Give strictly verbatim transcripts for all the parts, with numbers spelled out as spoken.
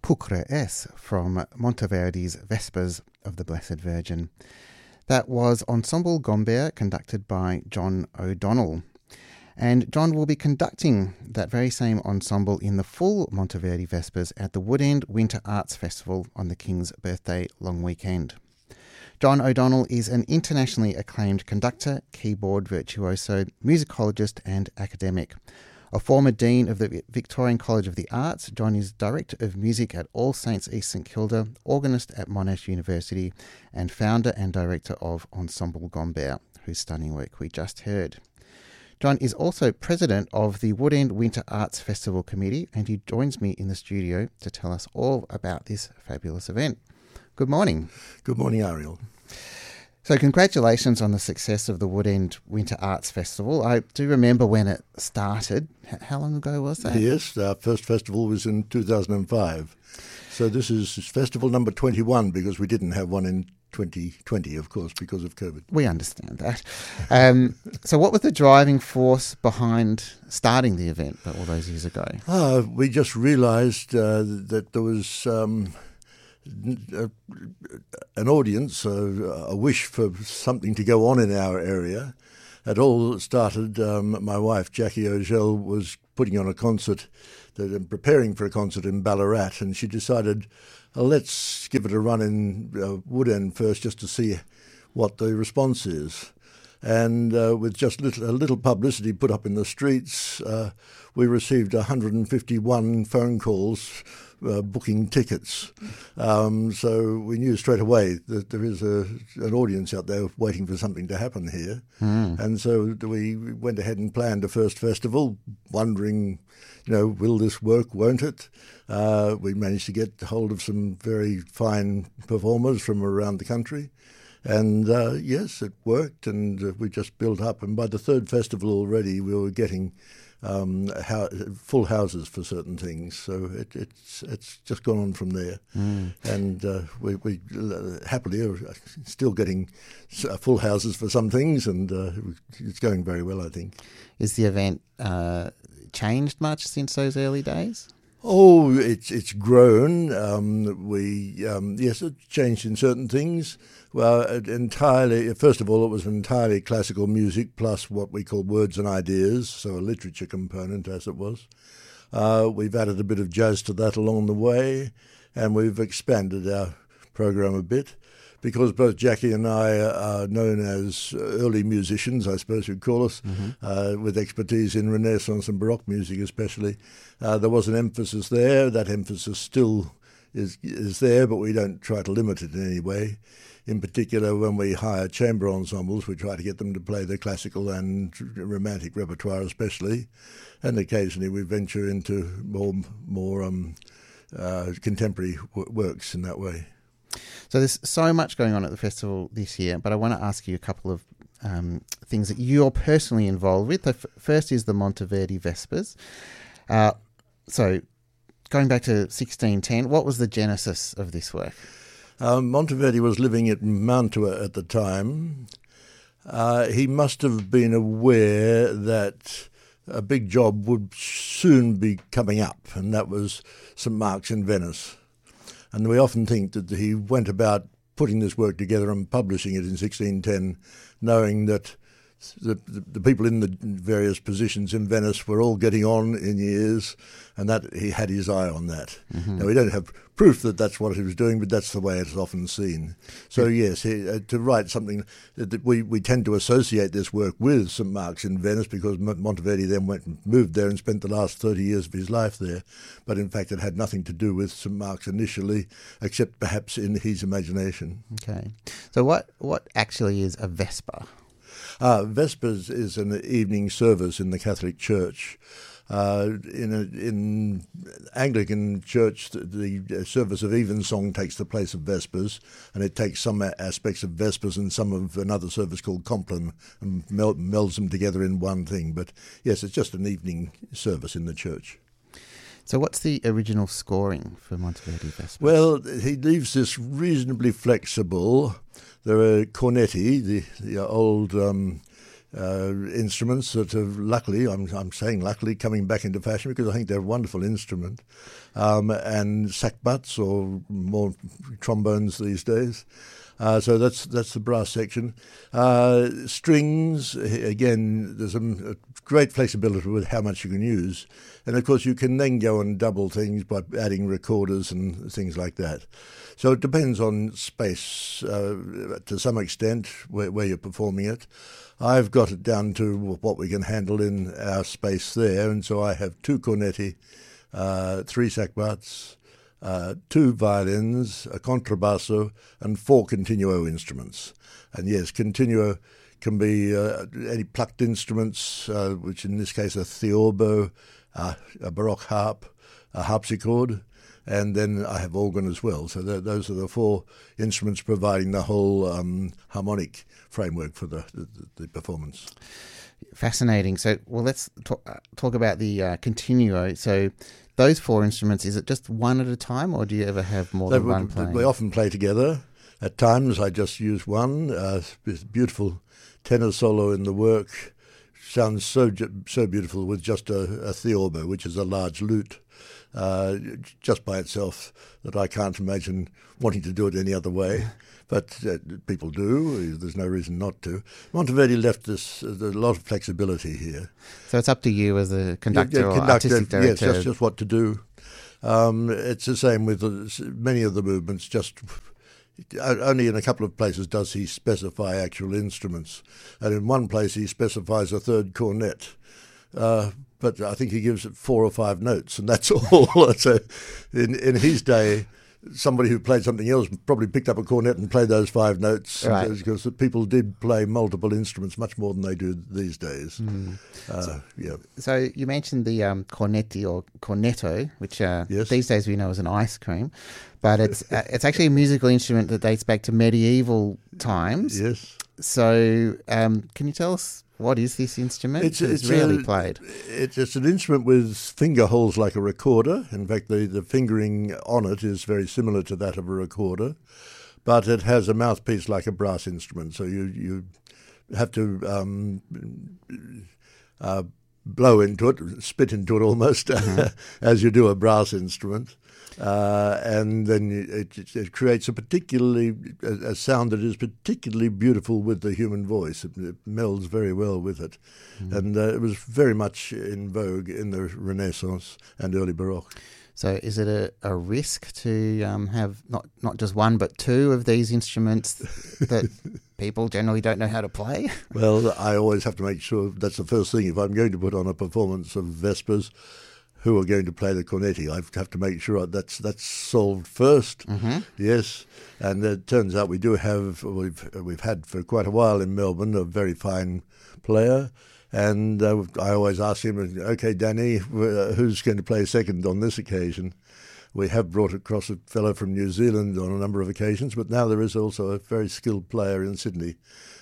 Cucre Es from Monteverdi's Vespers of the Blessed Virgin. That was Ensemble Gombert, conducted by John O'Donnell. And John will be conducting that very same ensemble in the full Monteverdi Vespers at the Woodend Winter Arts Festival on the King's Birthday long weekend. John O'Donnell is an internationally acclaimed conductor, keyboard virtuoso, musicologist and academic. A former Dean of the Victorian College of the Arts, John is Director of Music at All Saints East St Kilda, organist at Monash University, and founder and director of Ensemble Gombert, whose stunning work we just heard. John is also president of the Woodend Winter Arts Festival Committee, and he joins me in the studio to tell us all about this fabulous event. Good morning. Good morning, Ariel. So congratulations on the success of the Woodend Winter Arts Festival. I do remember when it started. H- how long ago was that? Yes, our first festival was in two thousand five. So this is festival number twenty-one, because we didn't have one in twenty twenty, of course, because of COVID. We understand that. Um, so what was the driving force behind starting the event all those years ago? Uh, we just realised uh, that there was... Um, A, an audience, a, a wish for something to go on in our area. It all started, um, my wife, Jackie O'Gell, was putting on a concert, that, preparing for a concert in Ballarat, and she decided, oh, let's give it a run in uh, Woodend first just to see what the response is. And uh, with just little, a little publicity put up in the streets, uh, we received one hundred fifty-one phone calls uh, booking tickets. Um, so we knew straight away that there is a, an audience out there waiting for something to happen here. Mm. And so we went ahead and planned a first festival, wondering, you know, will this work, won't it? Uh, we managed to get hold of some very fine performers from around the country. And uh, yes, it worked, and uh, we just built up. And by the third festival already, we were getting um, ho- full houses for certain things. So it, it's it's just gone on from there. Mm. And uh, we, we uh, happily are still getting full houses for some things, and uh, it's going very well, I think. Is the event uh, changed much since those early days? Oh, it's it's grown. Um, we um, yes, it changed in certain things. Well, it entirely. First of all, it was entirely classical music plus what we call words and ideas, so a literature component, as it was. Uh, we've added a bit of jazz to that along the way, and we've expanded our program a bit. Because both Jackie and I are known as early musicians, I suppose you'd call us, mm-hmm. uh, with expertise in Renaissance and Baroque music especially. Uh, there was an emphasis there. That emphasis still is is there, but we don't try to limit it in any way. In particular, when we hire chamber ensembles, we try to get them to play the classical and romantic repertoire especially. And occasionally we venture into more, more um, uh, contemporary w- works in that way. So there's so much going on at the festival this year, but I want to ask you a couple of um, things that you're personally involved with. The f- first is the Monteverdi Vespers. Uh, so going back to sixteen ten, what was the genesis of this work? Um, Monteverdi was living at Mantua at the time. Uh, he must have been aware that a big job would soon be coming up, and that was Saint Mark's in Venice. And we often think that he went about putting this work together and publishing it in sixteen ten, knowing that the, the, the people in the various positions in Venice were all getting on in years, and that he had his eye on that. Mm-hmm. Now, we don't have proof that that's what he was doing, but that's the way it's often seen. So, yes, he, uh, to write something that we, we tend to associate this work with Saint Mark's in Venice, because Monteverdi then went and moved there and spent the last thirty years of his life there. But in fact, it had nothing to do with Saint Mark's initially, except perhaps in his imagination. Okay. So what, what actually is a Vesper? Uh, Vespers is an evening service in the Catholic Church. Uh, in a, in Anglican Church, the, the service of Evensong takes the place of Vespers, and it takes some aspects of Vespers and some of another service called Compline and mel- melds them together in one thing. But yes, it's just an evening service in the church. So what's the original scoring for Monteverdi Vespers? Well, he leaves this reasonably flexible. There are cornetti, the, the old um, uh, instruments that have luckily, I'm, I'm saying luckily, coming back into fashion because I think they're a wonderful instrument, um, and sackbuts or more trombones these days. Uh, so that's that's the brass section. Uh, strings, again, there's a, a great flexibility with how much you can use. And, of course, you can then go and double things by adding recorders and things like that. So it depends on space uh, to some extent where, where you're performing it. I've got it down to what we can handle in our space there. And so I have two cornetti, uh, three sackbuts, Uh, two violins, a contrabasso, and four continuo instruments. And yes, continuo can be uh, any plucked instruments, uh, which in this case are theorbo, uh, a baroque harp, a harpsichord, and then I have organ as well. So th- those are the four instruments providing the whole um, harmonic framework for the, the, the performance. Fascinating. So, well, let's talk, uh, talk about the uh, continuo. So those four instruments, is it just one at a time, or do you ever have more they, than one playing? We often play together. At times I just use one. Uh, this beautiful tenor solo in the work sounds so so beautiful with just a, a theorbo, which is a large lute, uh, just by itself, that I can't imagine wanting to do it any other way. But uh, people do. There's no reason not to. Monteverdi left us uh, a lot of flexibility here. So it's up to you as a conductor yeah, yeah, or conductor, artistic director. Yes, just, just what to do. Um, it's the same with the, many of the movements. Just only in a couple of places does he specify actual instruments. And in one place he specifies a third cornet. Uh, but I think he gives it four or five notes, and that's all. So in, in his day, somebody who played something else probably picked up a cornet and played those five notes, right, because people did play multiple instruments much more than they do these days. Mm. Uh, so, yeah. So you mentioned the um, cornetti or cornetto, which uh, yes. these days we know as an ice cream, but it's uh, it's actually a musical instrument that dates back to medieval times. Yes. So um, can you tell us, what is this instrument? It's, it's, it's rarely a, played. It's, it's an instrument with finger holes like a recorder. In fact, the, the fingering on it is very similar to that of a recorder, but it has a mouthpiece like a brass instrument. So you, you have to um, uh, blow into it, spit into it almost, mm-hmm. as you do a brass instrument. Uh, and then it, it, it creates a particularly a, a sound that is particularly beautiful with the human voice. It, it melds very well with it, mm. and uh, it was very much in vogue in the Renaissance and early Baroque. So, is it a, a risk to um, have not not just one but two of these instruments that people generally don't know how to play? Well, I always have to make sure that's the first thing. If I'm going to put on a performance of Vespers, who are going to play the cornetti, I have to make sure that's that's solved first. Mm-hmm. Yes, and it turns out we do have we've we've had for quite a while in Melbourne a very fine player, and uh, I always ask him, "Okay, Danny, uh, who's going to play second on this occasion?" We have brought across a fellow from New Zealand on a number of occasions, but now there is also a very skilled player in Sydney.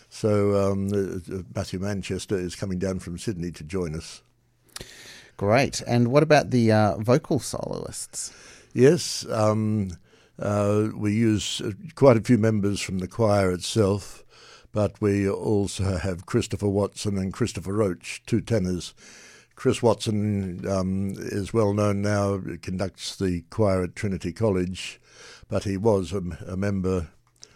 So um, uh, Matthew Manchester is coming down from Sydney to join us. Great. And what about the uh, vocal soloists? Yes, um, uh, we use uh, quite a few members from the choir itself, but we also have Christopher Watson and Christopher Roach, two tenors. Chris Watson um, is well known now, conducts the choir at Trinity College, but he was a, a member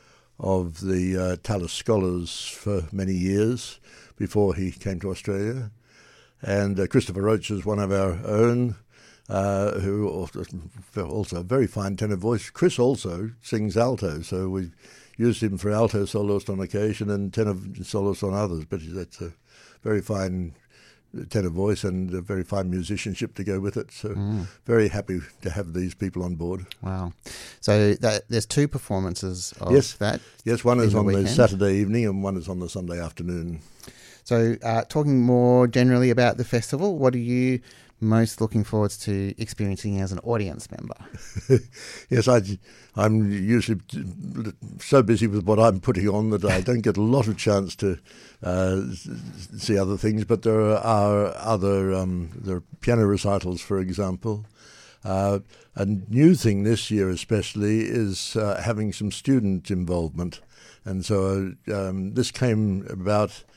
of the uh, Tallis Scholars for many years before he came to Australia. And uh, Christopher Roach is one of our own, uh, who also, also a very fine tenor voice. Chris also sings alto, so we've used him for alto soloist on occasion and tenor soloist on others. But that's a very fine tenor voice and a very fine musicianship to go with it. So mm. very happy to have these people on board. Wow. So that, there's two performances of yes. that? Yes, one is the on weekend. the Saturday evening and one is on the Sunday afternoon. So uh, talking more generally about the festival, what are you most looking forward to experiencing as an audience member? Yes, I, I'm usually so busy with what I'm putting on that I don't get a lot of chance to uh, see other things, but there are other, um, there are piano recitals, for example. Uh, a new thing this year especially is uh, having some student involvement. And so um, this came about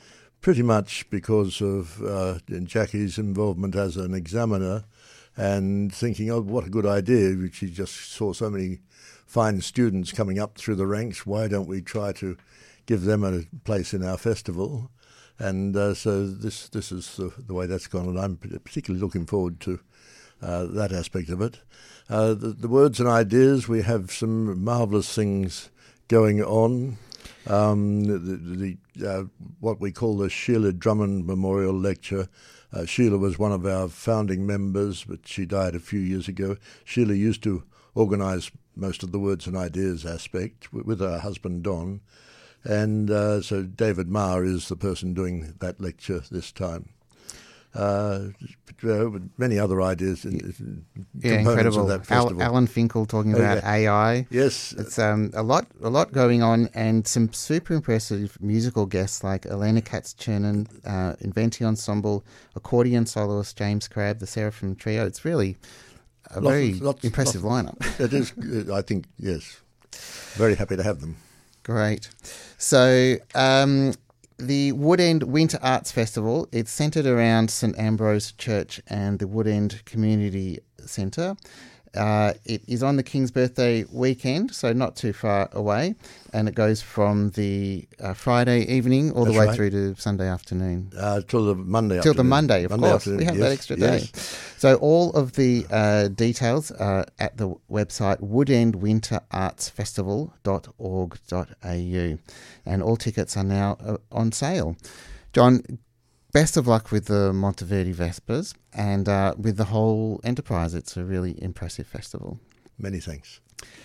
pretty much because of uh, Jackie's involvement as an examiner and thinking, oh, what a good idea. She just saw so many fine students coming up through the ranks. Why don't we try to give them a place in our festival? And uh, so this this is the, the way that's gone, and I'm particularly looking forward to uh, that aspect of it. Uh, the, the words and ideas, we have some marvellous things going on. Um, the, the uh, what we call the Sheila Drummond Memorial Lecture. Uh, Sheila was one of our founding members, but she died a few years ago. Sheila used to organise most of the words and ideas aspect with, with her husband Don. And uh, so David Marr is the person doing that lecture this time. Uh, many other ideas and yeah, incredible. Of that festival. Al- Alan Finkel talking oh, about yeah. A I. Yes, it's um, a lot, a lot going on, and some super impressive musical guests like Elena Katz-Chernin, uh, Inventi Ensemble, accordion soloist James Crabb, the Seraphim Trio. It's really a lots, very lots, impressive lots, lineup. It is, I think, yes. Very happy to have them. Great. So um, the Woodend Winter Arts Festival, it's centred around St Ambrose Church and the Woodend Community Centre. Uh, it is on the King's Birthday weekend, so not too far away, and it goes from the uh, Friday evening all That's the way right. through to Sunday afternoon. Uh, till the Monday Till afternoon. the Monday, of Monday course. Afternoon. We have yes. that extra yes. day. So all of the uh, details are at the website woodend winter arts festival dot org dot a u, and all tickets are now uh, on sale. John, best of luck with the Monteverdi Vespers and uh, with the whole enterprise. It's a really impressive festival. Many thanks.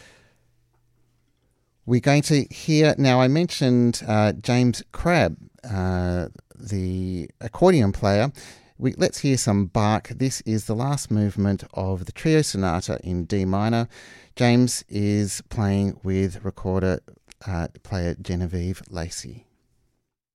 We're going to hear now, I mentioned uh, James Crabb, uh, the accordion player. We, let's hear some Bach. This is the last movement of the Trio Sonata in D minor. James is playing with recorder uh, player Genevieve Lacey.